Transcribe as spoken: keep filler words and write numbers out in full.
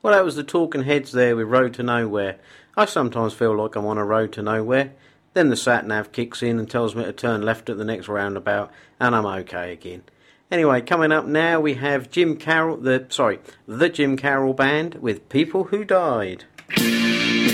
Well, that was the Talking Heads there with Road to Nowhere. I sometimes feel like I'm on a road to nowhere. Then the sat-nav kicks in and tells me to turn left at the next roundabout, and I'm okay again. Anyway, coming up now we have Jim Carroll, the sorry, the Jim Carroll Band with People Who Died.